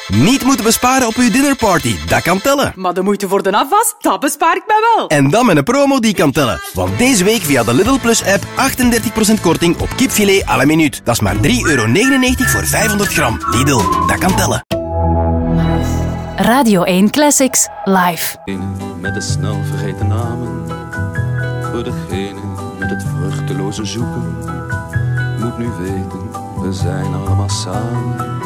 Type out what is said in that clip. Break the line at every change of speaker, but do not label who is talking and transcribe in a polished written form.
Niet moeten besparen op uw dinnerparty, dat kan tellen.
Maar de moeite voor de afwas, dat bespaar ik mij wel.
En dan met een promo die kan tellen. Want deze week via de Lidl Plus app 38% korting op kipfilet à la minuut. Dat is maar €3,99 voor 500 gram. Lidl, dat kan tellen.
Radio 1 Classics live.
Met de snel vergeten namen. Voor degene met het vruchteloze zoeken. Moet nu weten, we zijn allemaal samen.